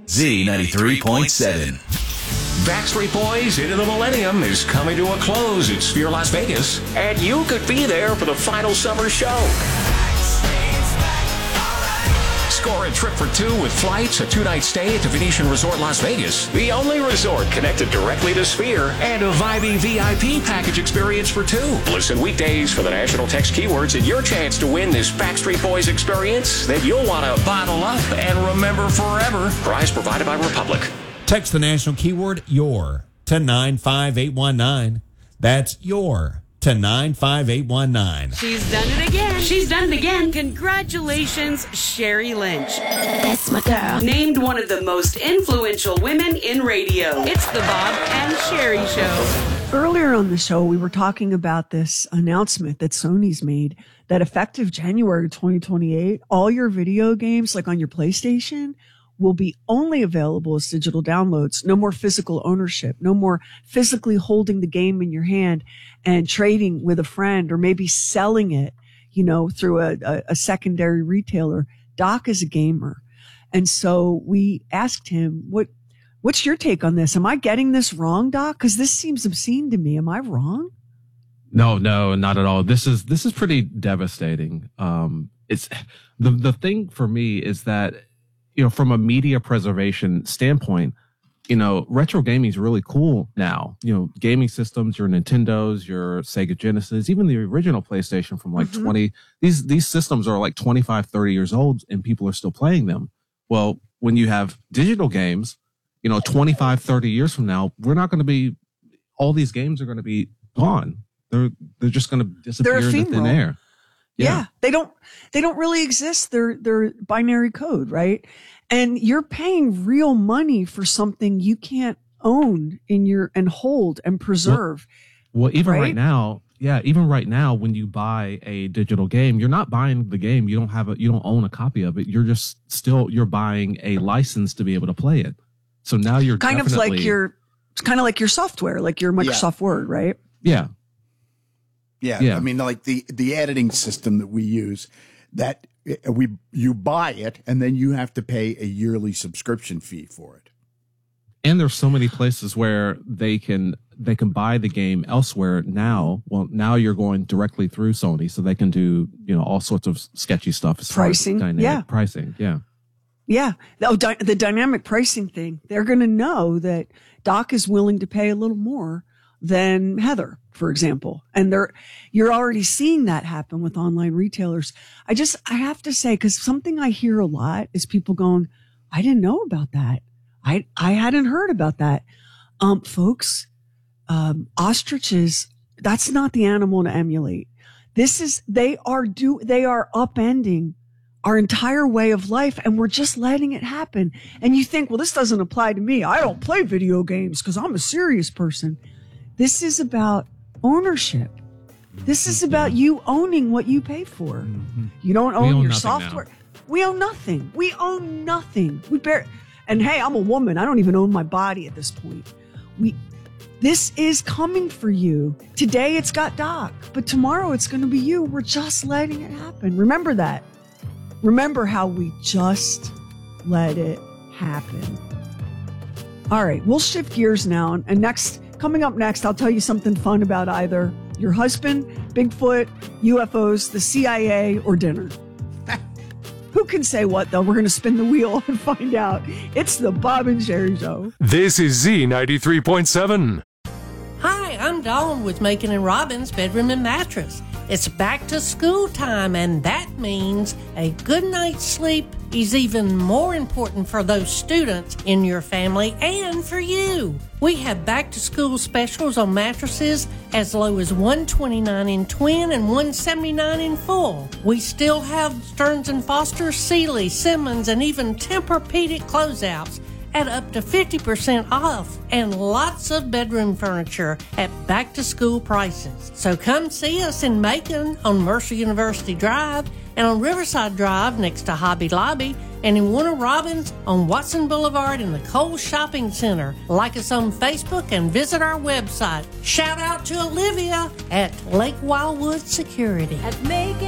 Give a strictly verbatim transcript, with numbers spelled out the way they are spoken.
Z ninety-three point seven. Backstreet Boys Into the Millennium is coming to a close at Sphere Las Vegas, and you could be there for the final summer show. Score a trip for two with flights, a two-night stay at the Venetian Resort Las Vegas, the only resort connected directly to Sphere, and a vibey V I P package experience for two. Listen weekdays for the national text keywords and your chance to win this Backstreet Boys experience that you'll want to bottle up and remember forever. Prize provided by Republic. Text the national keyword YOUR to nine five eight one nine. That's YOUR to nine five eight one nine. She's done it again. She's done it again. Congratulations, Sherry Lynch. That's my girl. Named one of the most influential women in radio. It's the Bob and Sherry Show. Earlier on the show, we were talking about this announcement that Sony's made that effective January twenty twenty-eight, all your video games, like on your PlayStation, will be only available as digital downloads. No more physical ownership. No more physically holding the game in your hand and trading with a friend or maybe selling it, you know, through a, a, a secondary retailer. Doc is a gamer. And so we asked him, what, what's your take on this? Am I getting this wrong, Doc? Because this seems obscene to me. Am I wrong? No, no, not at all. This is, this is pretty devastating. Um, it's the, the thing for me is that, you know, from a media preservation standpoint, you know, retro gaming is really cool now. You know, gaming systems, your Nintendos, your Sega Genesis, even the original PlayStation from like mm-hmm. twenty, these, these systems are like twenty-five, thirty years old and people are still playing them. Well, when you have digital games, you know, twenty-five, thirty years from now, we're not going to be, all these games are going to be gone. They're, they're just going to disappear into thin air. Yeah. yeah, they don't, they don't really exist. They're, they're binary code, right? And you're paying real money for something you can't own in your, and hold and preserve. Well, well even right? right now, yeah, even right now, when you buy a digital game, you're not buying the game. You don't have a, you don't own a copy of it. You're just still, you're buying a license to be able to play it. So now you're kind of like your, kind of like your software, like your Microsoft yeah. Word, right? Yeah. Yeah, yeah, I mean, like the, the editing system that we use, that we you buy it and then you have to pay a yearly subscription fee for it. And there's so many places where they can they can buy the game elsewhere now. Well, now you're going directly through Sony, so they can do, you know, all sorts of sketchy stuff as pricing, far as dynamic yeah, pricing, yeah, yeah. Oh, di- the dynamic pricing thing. They're going to know that Doc is willing to pay a little more than Heather, for example. And they're, you're already seeing that happen with online retailers. I just, I have to say, cause something I hear a lot is people going, I didn't know about that. I, I hadn't heard about that. Um, folks, um, ostriches, that's not the animal to emulate. This is, they are do, they are upending our entire way of life, and we're just letting it happen. And you think, well, this doesn't apply to me. I don't play video games because I'm a serious person. This is about ownership. This is about you owning what you pay for. Mm-hmm. You don't own, own your software. Now. We own nothing. We own nothing. We bear, and hey, I'm a woman. I don't even own my body at this point. We, this is coming for you. Today it's got Doc, but tomorrow it's going to be you. We're just letting it happen. Remember that. Remember how we just let it happen. All right, we'll shift gears now. And next, coming up next, I'll tell you something fun about either your husband, Bigfoot, U F Os, the C I A, or dinner. Who can say what, though? We're going to spin the wheel and find out. It's the Bob and Sherry Show. This is Z ninety-three point seven. Hi, I'm Dawn with Macon and Robbins Bedroom and Mattress. It's back to school time, and that means a good night's sleep is even more important for those students in your family and for you. We have back to school specials on mattresses as low as one hundred twenty-nine dollars in twin and one hundred seventy-nine dollars in full. We still have Stearns and Foster, Sealy, Simmons, and even Tempur-Pedic closeouts at up to fifty percent off, and lots of bedroom furniture at back-to-school prices. So come see us in Macon on Mercer University Drive and on Riverside Drive next to Hobby Lobby, and in Warner Robins on Watson Boulevard in the Kohl's Shopping Center. Like us on Facebook and visit our website. Shout out to Olivia at Lake Wildwood Security. At Macon